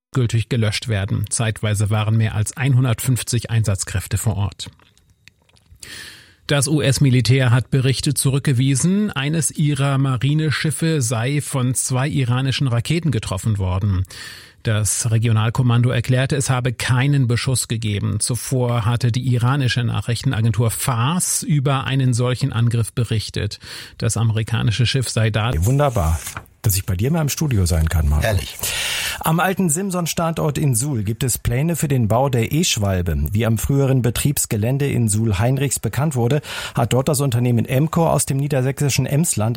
endgültig gelöscht werden. Zeitweise waren mehr als 150 Einsatzkräfte vor Ort. Das US-Militär hat Berichte zurückgewiesen, eines ihrer Marineschiffe sei von 2 iranischen Raketen getroffen worden. Das Regionalkommando erklärte, es habe keinen Beschuss gegeben. Zuvor hatte die iranische Nachrichtenagentur Fars über einen solchen Angriff berichtet. Das amerikanische Schiff sei da. Wunderbar, dass ich bei dir mal im Studio sein kann, Marco. Ehrlich. Am alten Simson-Standort in Suhl gibt es Pläne für den Bau der E-Schwalbe. Wie am früheren Betriebsgelände in Suhl-Heinrichs bekannt wurde, hat dort das Unternehmen Emcor aus dem niedersächsischen Emsland